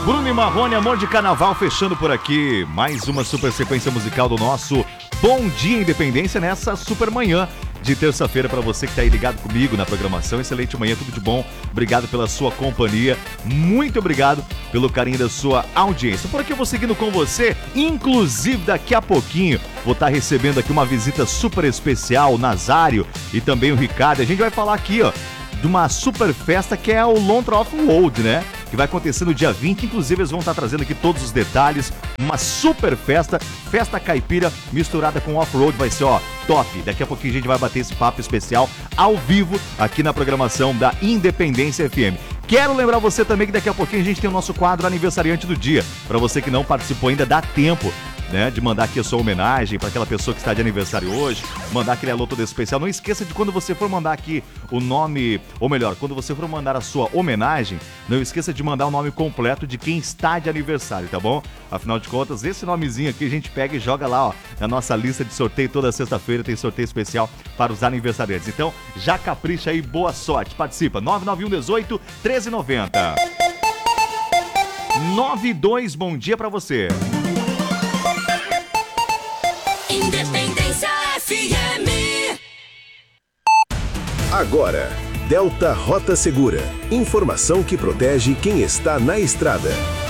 Bruno e Marrone, Amor de Carnaval, fechando por aqui. Mais uma super sequência musical do nosso Bom Dia Independência nessa super manhã de terça-feira para você que está aí ligado comigo na programação. Excelente manhã, tudo de bom. Obrigado pela sua companhia. Muito obrigado pelo carinho da sua audiência. Por aqui eu vou seguindo com você. Inclusive, daqui a pouquinho, vou estar recebendo aqui uma visita super especial, o Nazário e também o Ricardo. A gente vai falar aqui, ó, de uma super festa que é o Lontra Off-Road, né? Que vai acontecer no dia 20, inclusive eles vão estar trazendo aqui todos os detalhes, uma super festa, festa caipira misturada com off-road, vai ser, ó, top. Daqui a pouquinho a gente vai bater esse papo especial ao vivo aqui na programação da Independência FM. Quero lembrar você também que daqui a pouquinho a gente tem o nosso quadro Aniversariante do Dia. Para você que não participou ainda, dá tempo, né, de mandar aqui a sua homenagem para aquela pessoa que está de aniversário hoje, mandar aquele alô todo especial. Não esqueça de quando você for mandar aqui o nome, ou melhor, quando você for mandar a sua homenagem, não esqueça de mandar o nome completo de quem está de aniversário, tá bom? Afinal de contas, esse nomezinho aqui a gente pega e joga lá, ó, na nossa lista de sorteio. Toda sexta-feira tem sorteio especial para os aniversariantes. Então, já capricha aí, boa sorte. Participa, 99118 1390. 92, bom dia para você. Independência FM. Agora, Delta Rota Segura. Informação que protege quem está na estrada.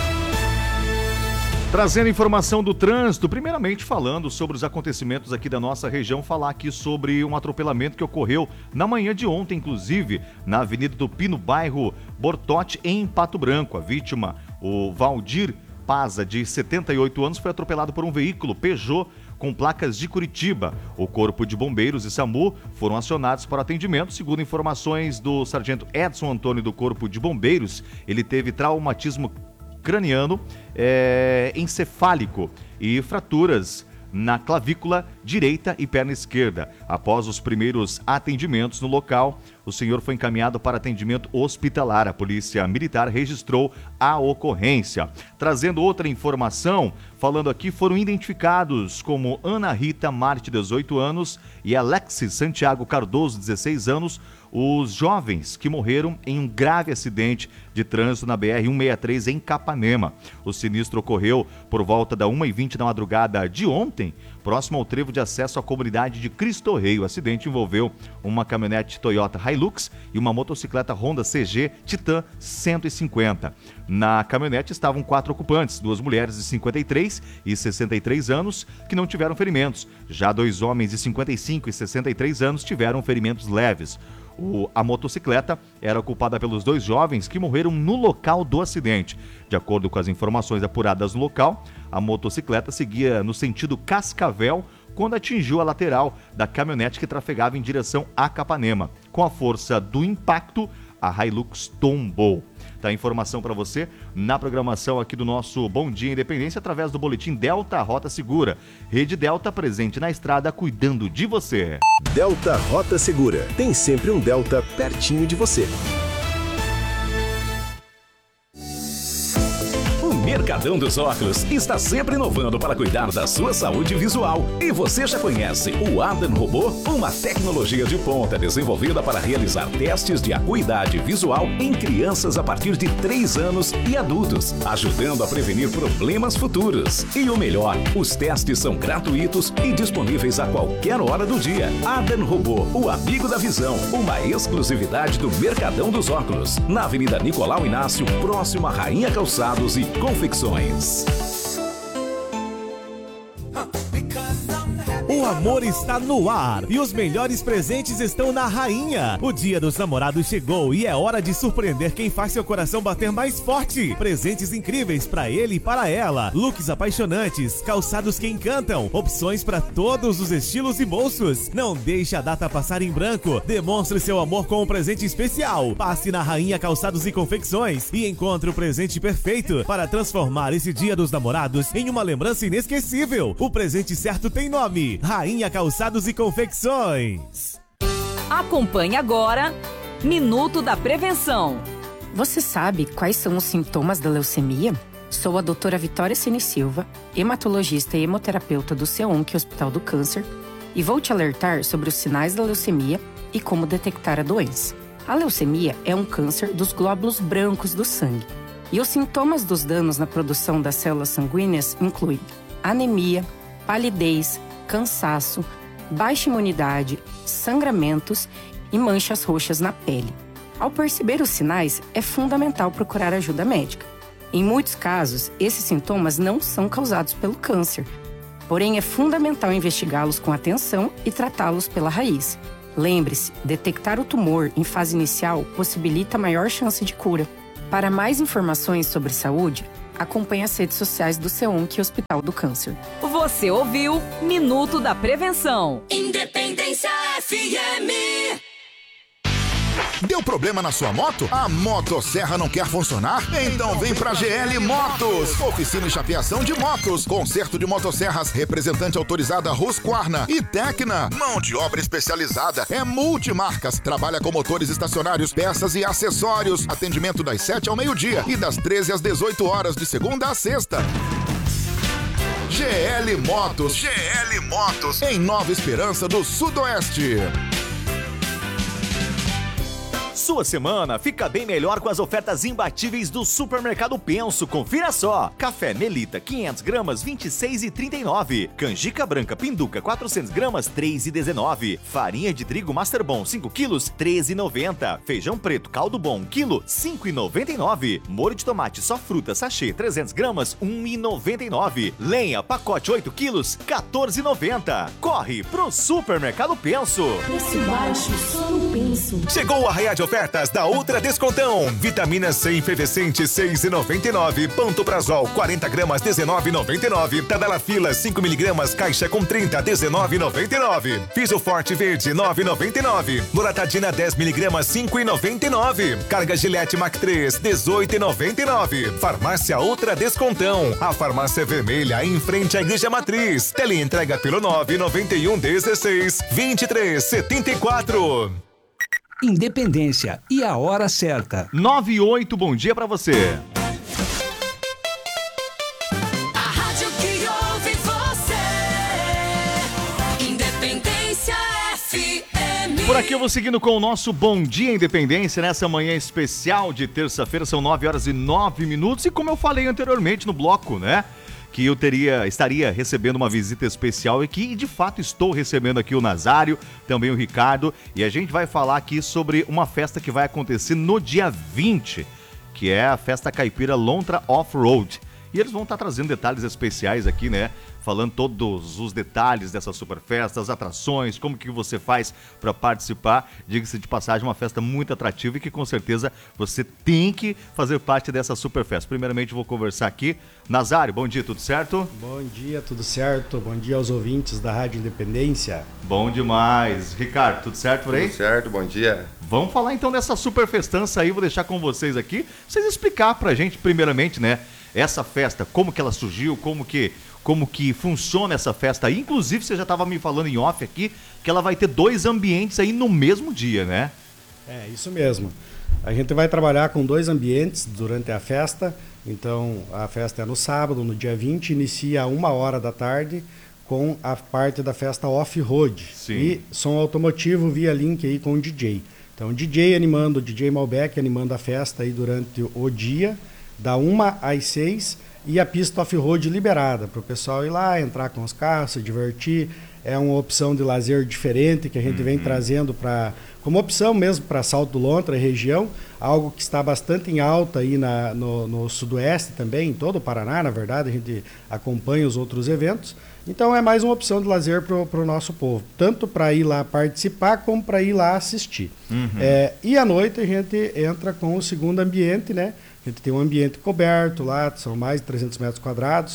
Trazendo informação do trânsito, primeiramente falando sobre os acontecimentos aqui da nossa região, falar aqui sobre um atropelamento que ocorreu na manhã de ontem, inclusive, na Avenida Tupi, no bairro Bortote, em Pato Branco. A vítima, o Valdir Paza, de 78 anos, foi atropelado por um veículo Peugeot com placas de Curitiba. O Corpo de Bombeiros e SAMU foram acionados para atendimento. Segundo informações do sargento Edson Antônio do Corpo de Bombeiros, ele teve traumatismo craniano, encefálico e fraturas na clavícula direita e perna esquerda. Após os primeiros atendimentos no local, o senhor foi encaminhado para atendimento hospitalar. A Polícia Militar registrou a ocorrência. Trazendo outra informação, falando aqui, foram identificados como Ana Rita Marte, 18 anos, e Alexis Santiago Cardoso, 16 anos, os jovens que morreram em um grave acidente de trânsito na BR-163 em Capanema. O sinistro ocorreu por volta da 1h20 da madrugada de ontem, próximo ao trevo de acesso à comunidade de Cristo Rei. O acidente envolveu uma caminhonete Toyota Hilux e uma motocicleta Honda CG Titan 150. Na caminhonete estavam 4 ocupantes, 2 mulheres de 53 e 63 anos que não tiveram ferimentos. Já 2 homens de 55 e 63 anos tiveram ferimentos leves. A motocicleta era ocupada pelos 2 jovens que morreram no local do acidente. De acordo com as informações apuradas no local, a motocicleta seguia no sentido Cascavel quando atingiu a lateral da caminhonete que trafegava em direção a Capanema. Com a força do impacto, a Hilux tombou. Tá a informação para você na programação aqui do nosso Bom Dia Independência através do boletim Delta Rota Segura. Rede Delta presente na estrada cuidando de você. Delta Rota Segura. Tem sempre um Delta pertinho de você. Mercadão dos Óculos está sempre inovando para cuidar da sua saúde visual. E você já conhece o Adam Robô? Uma tecnologia de ponta desenvolvida para realizar testes de acuidade visual em crianças a partir de 3 anos e adultos, ajudando a prevenir problemas futuros. E o melhor, os testes são gratuitos e disponíveis a qualquer hora do dia. Adam Robô, o amigo da visão, uma exclusividade do Mercadão dos Óculos, na Avenida Nicolau Inácio, próximo à Rainha Calçados e Confecções. O amor está no ar e os melhores presentes estão na Rainha. O Dia dos Namorados chegou e é hora de surpreender quem faz seu coração bater mais forte. Presentes incríveis para ele e para ela. Looks apaixonantes, calçados que encantam, opções para todos os estilos e bolsos. Não deixe a data passar em branco. Demonstre seu amor com um presente especial. Passe na Rainha Calçados e Confecções e encontre o presente perfeito para transformar esse Dia dos Namorados em uma lembrança inesquecível. O presente certo tem nome: Rainha Calçados e Confecções. Acompanhe agora Minuto da Prevenção. Você sabe quais são os sintomas da leucemia? Sou a doutora Vitória Cine Silva, hematologista e hemoterapeuta do CEONC Hospital do Câncer, e vou te alertar sobre os sinais da leucemia e como detectar a doença. A leucemia é um câncer dos glóbulos brancos do sangue. E os sintomas dos danos na produção das células sanguíneas incluem anemia, palidez, cansaço, baixa imunidade, sangramentos e manchas roxas na pele. Ao perceber os sinais, é fundamental procurar ajuda médica. Em muitos casos, esses sintomas não são causados pelo câncer, porém é fundamental investigá-los com atenção e tratá-los pela raiz. Lembre-se, detectar o tumor em fase inicial possibilita maior chance de cura. Para mais informações sobre saúde, acompanhe as redes sociais do CEONC Hospital do Câncer. Você ouviu Minuto da Prevenção. Independência FM. Deu problema na sua moto? A motosserra não quer funcionar? Então vem pra GL Motos. Oficina e chapeação de motos. Conserto de motosserras. Representante autorizada Husqvarna e Tecna. Mão de obra especializada. É multimarcas. Trabalha com motores estacionários, peças e acessórios. Atendimento das 7 ao meio-dia e das 13 às 18 horas de segunda a sexta. GL Motos. GL Motos. Em Nova Esperança do Sudoeste. Sua semana fica bem melhor com as ofertas imbatíveis do Supermercado Penso. Confira só. Café Melita 500 gramas 26,39. Canjica branca Pinduca 400 gramas 3,19. Farinha de trigo Master Bom 5 quilos 13,90. Feijão preto Caldo Bom quilo 5,99. Molho de tomate só fruta sachê 300 gramas 1,99. Lenha pacote 8 quilos 14,90. Corre pro Supermercado Penso. Preço baixo só no Penso. Chegou a arraia de ofertas da Ultra Descontão. Vitamina C efervescente 6,99. Pantoprazol 40 gramas 19,99. Tadalafila 5 miligramas caixa com 30 19,99. Fisioforte verde 9,99. Loratadina 10 miligramas 5,99. Carga Gillette Mac 3 18,99. Farmácia Ultra Descontão. A farmácia vermelha em frente à Igreja Matriz. Teleentrega pelo 991 16 23 74. Independência e a hora certa. 9:08, bom dia pra você. A rádio que ouve você. Independência FM. Por aqui eu vou seguindo com o nosso Bom Dia Independência nessa manhã especial de terça-feira, são 9h09. E como eu falei anteriormente no bloco, né? Que eu estaria recebendo uma visita especial e que de fato estou recebendo aqui o Nazário, também o Ricardo, e a gente vai falar aqui sobre uma festa que vai acontecer no dia 20, que é a Festa Caipira Lontra Off-Road. E eles vão estar trazendo detalhes especiais aqui, né? Falando todos os detalhes dessa super festa, as atrações, como que você faz para participar. Diga-se de passagem, uma festa muito atrativa e que com certeza você tem que fazer parte dessa super festa. Primeiramente vou conversar aqui. Nazário, bom dia, tudo certo? Bom dia, tudo certo. Bom dia aos ouvintes da Rádio Independência. Bom demais. Ricardo, tudo certo por aí? Tudo certo, bom dia. Vamos falar então dessa super festança aí, vou deixar com vocês aqui. Vocês explicar pra gente primeiramente, né? Essa festa, como que ela surgiu, como que funciona essa festa aí. Inclusive, você já estava me falando em off aqui que ela vai ter 2 ambientes aí no mesmo dia, né? É, isso mesmo. A gente vai trabalhar com 2 ambientes durante a festa. Então, a festa é no sábado, no dia 20, inicia 1h da tarde com a parte da festa off-road. Sim. E som automotivo via link aí com o DJ. Então, o DJ Malbec animando a festa aí durante o dia, da 1 às 6, e a pista off-road liberada para o pessoal ir lá, entrar com os carros, se divertir. É uma opção de lazer diferente que a gente vem trazendo como opção mesmo para Salto do Lontra e região, algo que está bastante em alta aí no sudoeste também, em todo o Paraná, na verdade, a gente acompanha os outros eventos. Então é mais uma opção de lazer para o nosso povo, tanto para ir lá participar como para ir lá assistir. E à noite a gente entra com o segundo ambiente, né? A gente tem um ambiente coberto lá, são mais de 300 metros quadrados,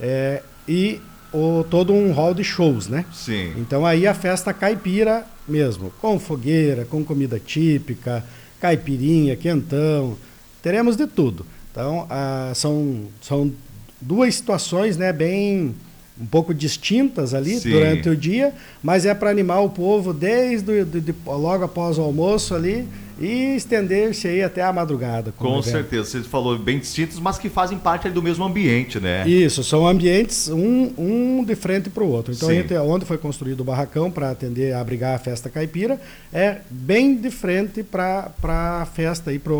e todo um hall de shows, né? Sim. Então aí a festa caipira mesmo, com fogueira, com comida típica, caipirinha, quentão, teremos de tudo. Então são 2 situações, né, bem um pouco distintas ali. Sim. Durante o dia, mas é para animar o povo desde logo após o almoço ali e estender-se aí até a madrugada. Com certeza, você falou bem distintos, mas que fazem parte ali do mesmo ambiente, né? Isso, são ambientes um de frente para o outro. Então Sim. a gente, onde foi construído o barracão para abrigar a festa caipira, é bem de frente para a festa aí,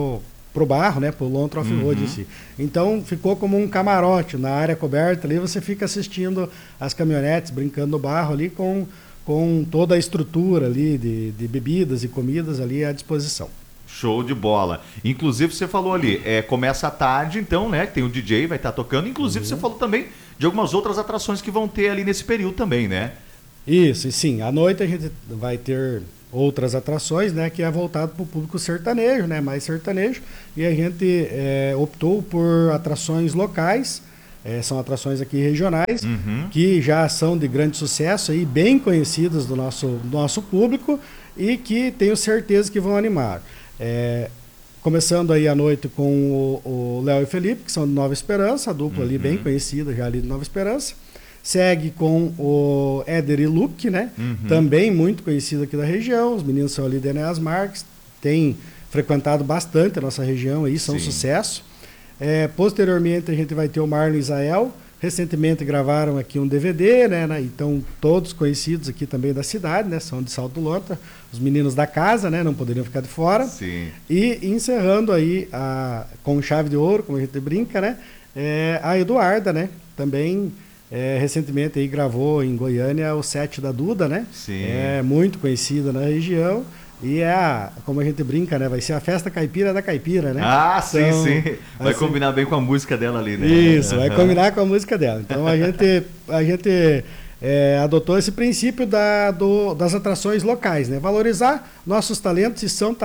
pro barro, né, pro Lontra Off-Road em si. Então ficou como um camarote na área coberta ali, você fica assistindo as caminhonetes brincando no barro ali com toda a estrutura ali de bebidas e comidas ali à disposição. Show de bola. Inclusive você falou ali, começa à tarde então, né, que tem o DJ, vai estar tocando, inclusive você falou também de algumas outras atrações que vão ter ali nesse período também, né? Isso, e sim, à noite a gente vai ter outras atrações, né, que é voltado para o público sertanejo, né, mais sertanejo, e a gente optou por atrações locais, são atrações aqui regionais, que já são de grande sucesso e bem conhecidas do nosso público e que tenho certeza que vão animar. Começando aí à noite com o Léo e Felipe, que são de Nova Esperança, a dupla ali bem conhecida já ali de Nova Esperança. Segue com o Éder e Luke, né? Também muito conhecido aqui da região. Os meninos são ali de Enéas Marques, têm frequentado bastante a nossa região aí, são um sucesso. Posteriormente a gente vai ter o Marlon e Isael. Recentemente gravaram aqui um DVD, né? Então todos conhecidos aqui também da cidade, né? São de Salto do Lontra, os meninos da casa, né? Não poderiam ficar de fora. Sim. E encerrando aí com chave de ouro, como a gente brinca, né? A Eduarda, né? Também recentemente aí gravou em Goiânia o set da Duda, né? Sim. É muito conhecida na região. E como a gente brinca, né? Vai ser a festa caipira da caipira, né? Ah, sim, então, sim. Vai assim, combinar bem com a música dela ali, né? Isso, vai combinar com a música dela. Então a gente adotou esse princípio das atrações locais, né? Valorizar nossos talentos, e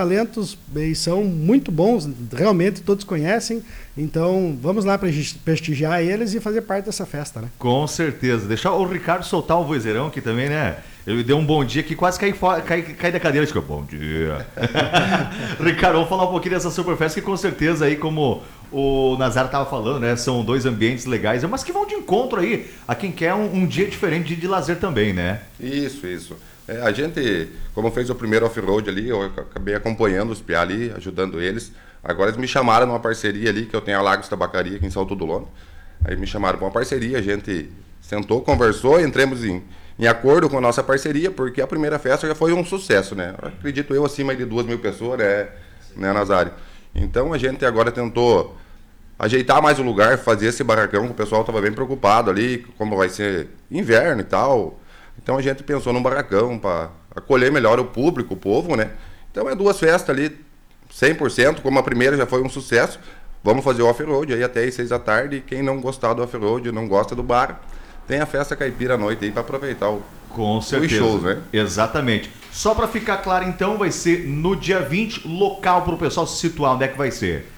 são muito bons, realmente todos conhecem. Então vamos lá para prestigiar eles e fazer parte dessa festa, né? Com certeza. Deixar o Ricardo soltar o vozeirão aqui também, né? Ele deu um bom dia que quase cai da cadeira. Ficou, bom dia. Ricardo, vamos falar um pouquinho dessa Superfesta, que com certeza aí, como o Nazar estava falando, né? São dois ambientes legais, mas que vão de encontro aí a quem quer um dia diferente de lazer também, né? Isso. A gente, como fez o primeiro off-road ali, eu acabei acompanhando os PA ali, ajudando eles. Agora eles me chamaram numa parceria ali, que eu tenho a Lagos Tabacaria aqui em Salto do Lontra. Aí me chamaram para uma parceria, a gente sentou, conversou, entramos em acordo com a nossa parceria, porque a primeira festa já foi um sucesso, né? Acredito eu, acima de 2.000 pessoas, né, Nazário? Então a gente agora tentou ajeitar mais o lugar, fazer esse barracão, que o pessoal estava bem preocupado ali, como vai ser inverno e tal. Então a gente pensou num barracão para acolher melhor o público, o povo, né? Então 2 festas ali, 100%, como a primeira já foi um sucesso, vamos fazer o off-road aí até às 6 da tarde, e quem não gostar do off-road, não gosta do bar, tem a festa caipira à noite aí para aproveitar com certeza. Os shows, né? Exatamente. Só para ficar claro então, vai ser no dia 20, local para o pessoal se situar, onde é que vai ser?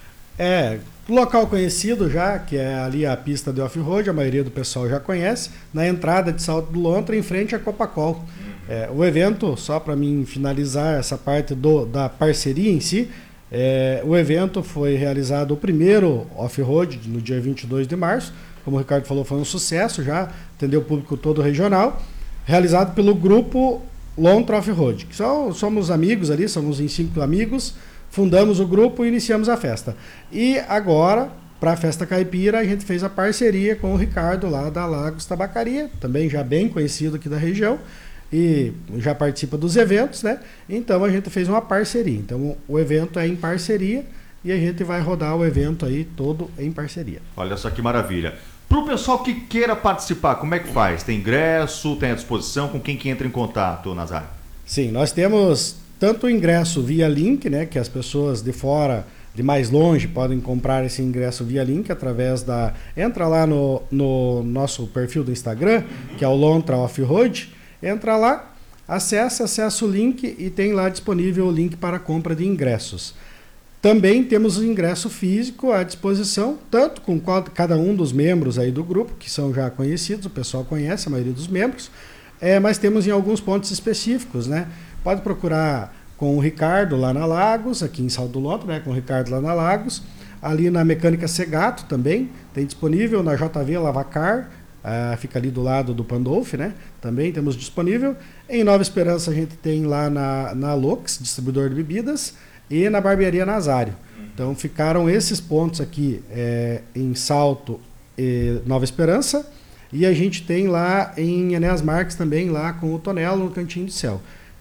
Local conhecido já, que é ali a pista de off-road, a maioria do pessoal já conhece, na entrada de Salto do Lontra, em frente à Copacol. O evento, só para mim finalizar essa parte da parceria em si, o evento foi realizado o primeiro off-road no dia 22 de março, como o Ricardo falou, foi um sucesso já, atendeu o público todo regional, realizado pelo grupo Lontra Off-Road, que somos amigos ali, somos em 5 amigos, fundamos o grupo e iniciamos a festa. E agora, para a Festa Caipira, a gente fez a parceria com o Ricardo lá da Lagos Tabacaria, também já bem conhecido aqui da região, e já participa dos eventos, né? Então a gente fez uma parceria. Então o evento é em parceria e a gente vai rodar o evento aí todo em parceria. Olha só que maravilha. Para o pessoal que queira participar, como é que faz? Tem ingresso, tem à disposição? Com quem que entra em contato, Nazar? Sim, nós temos tanto o ingresso via link, né, que as pessoas de fora, de mais longe, podem comprar esse ingresso via link através da... Entra lá no nosso perfil do Instagram, que é o Lontra Off-Road, entra lá, acessa o link e tem lá disponível o link para compra de ingressos. Também temos o ingresso físico à disposição, tanto com cada um dos membros aí do grupo, que são já conhecidos, o pessoal conhece, a maioria dos membros, mas temos em alguns pontos específicos, né? Pode procurar com o Ricardo lá na Lagos, aqui em Salto do Lontra, né? Com o Ricardo lá na Lagos, ali na Mecânica Segato também, tem disponível, na JV Lavacar, fica ali do lado do Pandolf, né? Também temos disponível. Em Nova Esperança a gente tem lá na Lux, distribuidor de bebidas, e na Barbearia Nazário. Então ficaram esses pontos aqui em Salto e Nova Esperança, e a gente tem lá em Enéas Marques também, lá com o Tonelo no Cantinho do Céu.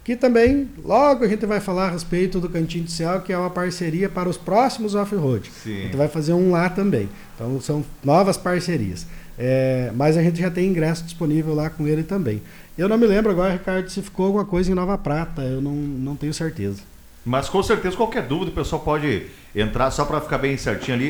que também logo a gente vai falar a respeito do Cantinho do Céu, que é uma parceria para os próximos off-road. A gente vai fazer um lá também. Então são novas parcerias. Mas a gente já tem ingresso disponível lá com ele também. Eu não me lembro agora, Ricardo, se ficou alguma coisa em Nova Prata, eu não tenho certeza. Mas com certeza, qualquer dúvida, o pessoal pode entrar, só para ficar bem certinho ali,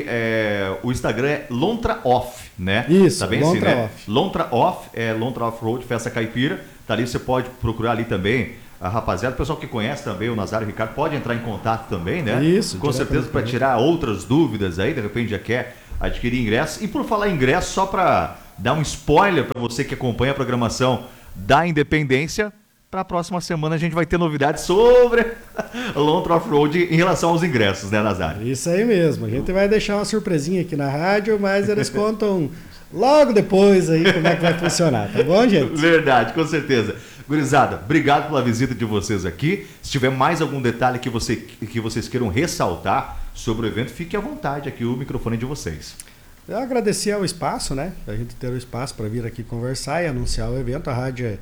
o Instagram é Lontra Off, né? Isso, tá bem Lontra assim, né? Off. Lontra Off, Lontra Off-Road, Festa Caipira, tá ali, você pode procurar ali também a rapaziada, o pessoal que conhece também o Nazário e o Ricardo pode entrar em contato também, né? Isso. Com certeza, para tirar outras dúvidas aí, de repente já quer adquirir ingresso. E por falar em ingresso, só para dar um spoiler para você que acompanha a programação da Independência, para a próxima semana a gente vai ter novidades sobre Lontra Off-Road em relação aos ingressos, né, Nazário? Isso aí mesmo. A gente vai deixar uma surpresinha aqui na rádio, mas eles contam logo depois aí como é que vai funcionar, tá bom, gente? Verdade, com certeza. Gurizada, obrigado pela visita de vocês aqui. Se tiver mais algum detalhe que vocês queiram ressaltar sobre o evento, fique à vontade aqui, o microfone é de vocês. Eu agradecer ao espaço, né? A gente ter o espaço para vir aqui conversar e anunciar o evento. A rádio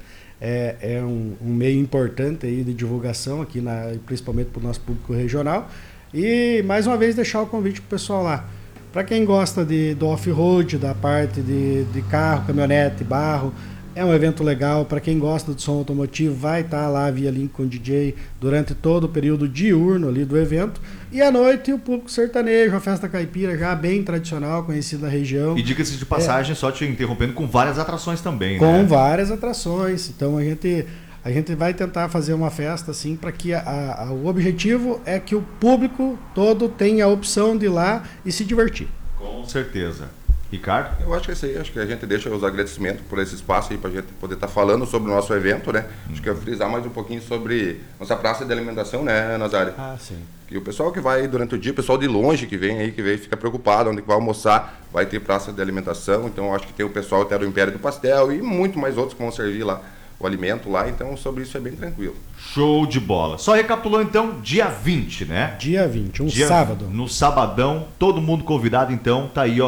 é um meio importante aí de divulgação aqui, principalmente para o nosso público regional. E mais uma vez deixar o convite para o pessoal lá. Para quem gosta do off-road, da parte de carro, caminhonete, barro, é um evento legal. Para quem gosta do som automotivo, vai estar lá via link com o DJ durante todo o período diurno ali do evento. E à noite o público sertanejo, a festa caipira já bem tradicional, conhecida na região. E diga-se de passagem, só te interrompendo, com várias atrações também, com né? Com várias atrações. Então a gente vai tentar fazer uma festa assim para que o objetivo é que o público todo tenha a opção de ir lá e se divertir. Com certeza. Ricardo? Eu acho que é isso aí, acho que a gente deixa os agradecimentos por esse espaço aí para a gente poder estar falando sobre o nosso evento, né? Acho que eu vou frisar mais um pouquinho sobre nossa praça de alimentação, né, Nazário? Ah, sim. Que o pessoal que vai durante o dia, o pessoal de longe que vem aí, fica preocupado, onde que vai almoçar, vai ter praça de alimentação, então acho que tem o pessoal até do Império do Pastel e muito mais outros que vão servir lá o alimento lá, então sobre isso é bem tranquilo. Show de bola. Só recapitulando então, dia 20, né? Dia 20, sábado. No sabadão, todo mundo convidado então, tá aí, ó.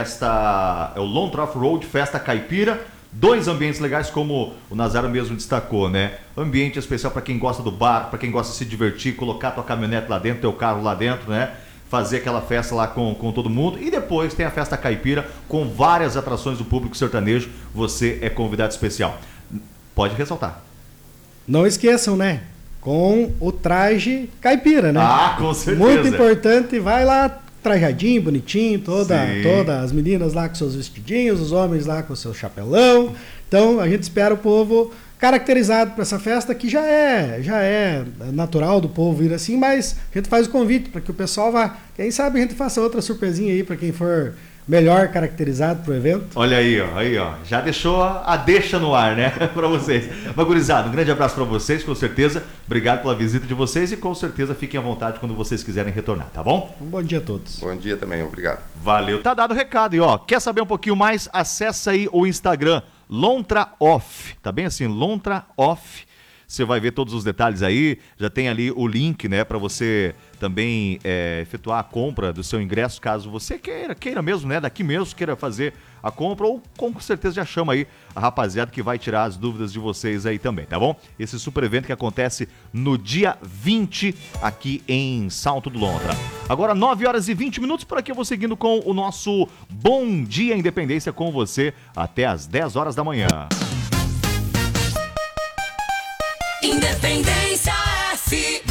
É o Lontra Off-Road, Festa Caipira, 2 ambientes legais, como o Nazário mesmo destacou, né? Ambiente especial para quem gosta do bar, para quem gosta de se divertir, colocar tua caminhonete lá dentro, teu carro lá dentro, né? Fazer aquela festa lá com todo mundo. E depois tem a Festa Caipira, com várias atrações do público sertanejo. Você é convidado especial. Pode ressaltar. Não esqueçam, né? Com o traje caipira, né? Ah, com certeza. Muito importante, vai lá trajadinho, bonitinho, todas as meninas lá com seus vestidinhos, os homens lá com seu chapelão. Então a gente espera o povo caracterizado para essa festa, que já é natural do povo vir assim, mas a gente faz o convite para que o pessoal vá. Quem sabe a gente faça outra surpresinha aí para quem for melhor caracterizado pro evento. Olha aí, ó. Já deixou a deixa no ar, né? Para vocês. Mas, gurizada, um grande abraço para vocês, com certeza. Obrigado pela visita de vocês e com certeza fiquem à vontade quando vocês quiserem retornar, tá bom? Um bom dia a todos. Bom dia também, obrigado. Valeu. Tá dado o recado. E, ó, quer saber um pouquinho mais? Acessa aí o Instagram, Lontra Off. Tá bem assim? Lontra Off. Você vai ver todos os detalhes aí, já tem ali o link, né, para você também efetuar a compra do seu ingresso, caso você queira mesmo, né, daqui mesmo queira fazer a compra, ou com certeza já chama aí a rapaziada que vai tirar as dúvidas de vocês aí também, tá bom? Esse super evento que acontece no dia 20 aqui em Salto do Lontra. Agora 9h20, por aqui eu vou seguindo com o nosso Bom Dia Independência com você até às 10 horas da manhã. Independência FM.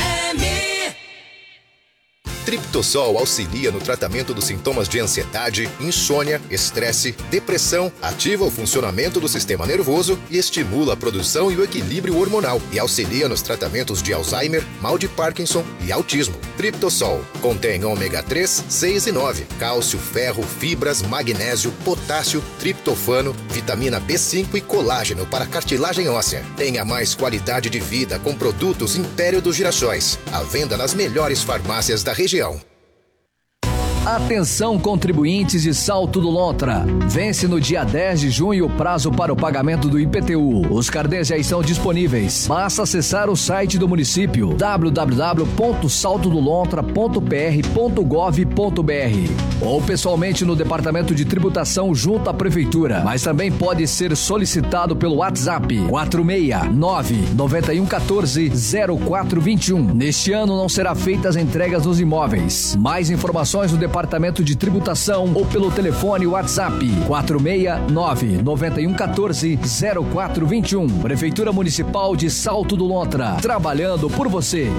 Triptosol auxilia no tratamento dos sintomas de ansiedade, insônia, estresse, depressão, ativa o funcionamento do sistema nervoso e estimula a produção e o equilíbrio hormonal e auxilia nos tratamentos de Alzheimer, mal de Parkinson e autismo. Triptosol contém ômega 3, 6 e 9, cálcio, ferro, fibras, magnésio, potássio, triptofano, vitamina B5 e colágeno para cartilagem óssea. Tenha mais qualidade de vida com produtos Império dos Girassóis. À venda nas melhores farmácias da região. Atenção, contribuintes de Salto do Lontra. Vence no dia 10 de junho o prazo para o pagamento do IPTU. Os carnês já estão disponíveis. Basta acessar o site do município www.saltodolontra.pr.gov.br ou pessoalmente no Departamento de Tributação junto à Prefeitura. Mas também pode ser solicitado pelo WhatsApp 469-9114-0421. Neste ano não será feitas entregas nos imóveis. Mais informações no Departamento de Tributação ou pelo telefone WhatsApp 469-9114-0421. Prefeitura Municipal de Salto do Lontra, trabalhando por você.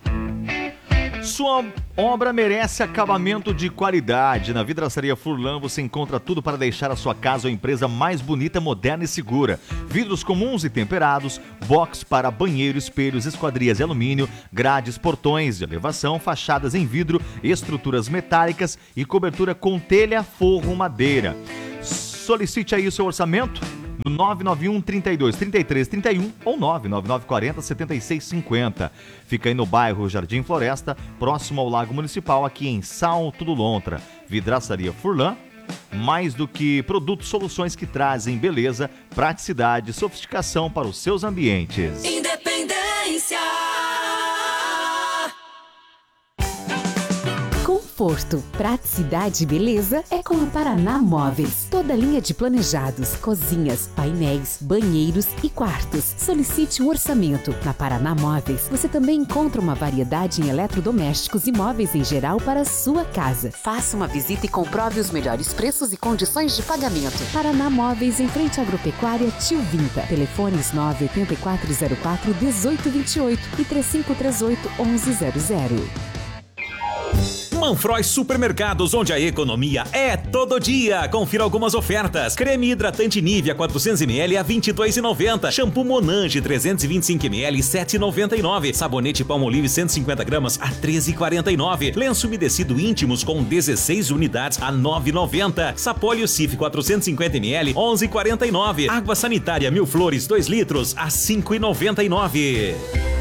Sua obra merece acabamento de qualidade. Na Vidraçaria Furlan você encontra tudo para deixar a sua casa ou empresa mais bonita, moderna e segura. Vidros comuns e temperados, box para banheiro, espelhos, esquadrias de alumínio, grades, portões de elevação, fachadas em vidro, estruturas metálicas e cobertura com telha, forro, madeira. Solicite aí o seu orçamento no 991 32 33 31 ou 999 40 76 50. Fica aí no bairro Jardim Floresta, próximo ao Lago Municipal, aqui em Salto do Lontra. Vidraçaria Furlan, mais do que produtos, soluções que trazem beleza, praticidade e sofisticação para os seus ambientes. Independência. Conforto, praticidade e beleza é com a Paraná Móveis. Toda linha de planejados, cozinhas, painéis, banheiros e quartos. Solicite um orçamento. Na Paraná Móveis, você também encontra uma variedade em eletrodomésticos e móveis em geral para a sua casa. Faça uma visita e comprove os melhores preços e condições de pagamento. Paraná Móveis, em frente à Agropecuária Tio Vinta. Telefones 98404-1828 e 3538-1100. Manfroy Supermercados, onde a economia é todo dia. Confira algumas ofertas. Creme hidratante Nivea 400ml a R$ 22,90. Shampoo Monange 325ml 7,99. Sabonete Palmolive 150 gramas a R$ 13,49. Lenço umedecido íntimos com 16 unidades a R$ 9,90. Sapólio Cif 450ml 11,49. Água sanitária Mil Flores 2 litros a R$ 5,99.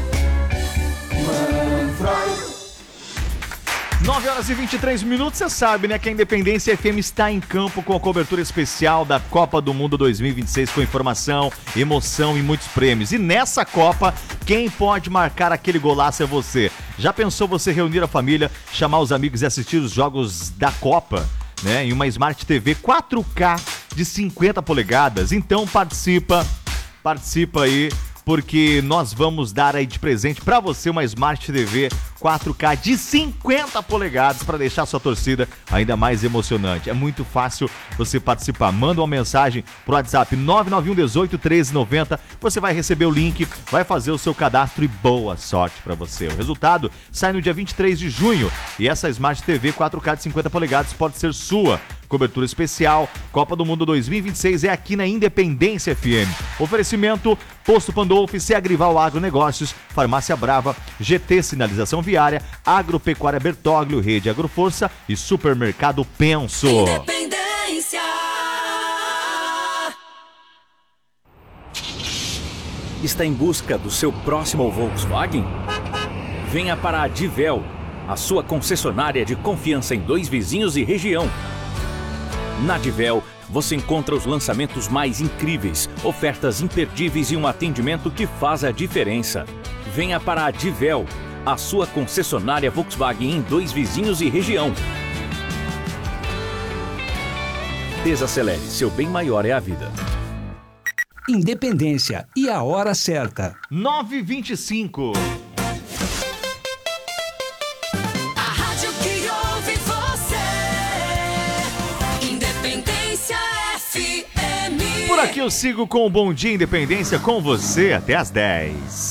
9h23, você sabe, né, que a Independência FM está em campo com a cobertura especial da Copa do Mundo 2026, com informação, emoção e muitos prêmios. E nessa Copa, quem pode marcar aquele golaço é você. Já pensou você reunir a família, chamar os amigos e assistir os jogos da Copa, né, em uma Smart TV 4K de 50 polegadas? Então participa aí, porque nós vamos dar aí de presente para você uma Smart TV 4K de 50 polegadas para deixar sua torcida ainda mais emocionante. É muito fácil você participar. Manda uma mensagem pro WhatsApp 991 18 13 90. Você vai receber o link, vai fazer o seu cadastro e boa sorte para você. O resultado sai no dia 23 de junho e essa Smart TV 4K de 50 polegadas pode ser sua. Cobertura especial, Copa do Mundo 2026 é aqui na Independência FM. Oferecimento, Posto Pandolfo, Agrival Agronegócios, Farmácia Brava, GT Sinalização Viária, Agropecuária Bertoglio, Rede Agroforça e Supermercado Penso. Independência. Está em busca do seu próximo Volkswagen? Venha para a Divel, a sua concessionária de confiança em Dois Vizinhos e região. Na Divel, você encontra os lançamentos mais incríveis, ofertas imperdíveis e um atendimento que faz a diferença. Venha para a Divel, a sua concessionária Volkswagen em Dois Vizinhos e região. Desacelere, seu bem maior é a vida. Independência e a hora certa. 9h25. Por aqui eu sigo com o Bom Dia Independência com você até às 10.